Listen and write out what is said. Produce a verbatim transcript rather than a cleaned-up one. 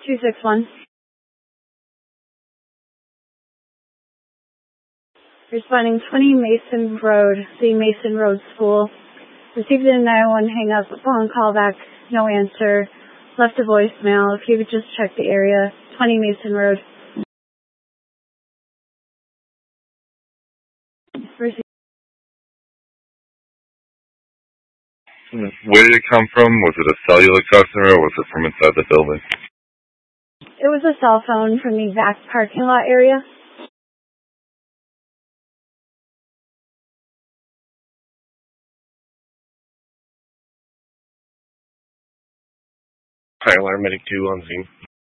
two six one. Responding twenty Mason Road, the Mason Road School. Received a nine one one hang up, phone call back, no answer. Left a voicemail. If you could just check the area, twenty Mason Road. Received. Where did it come from? Was it a cellular customer or was it from inside the building? It was a cell phone from the back parking lot area. High Alarm Medic two on scene.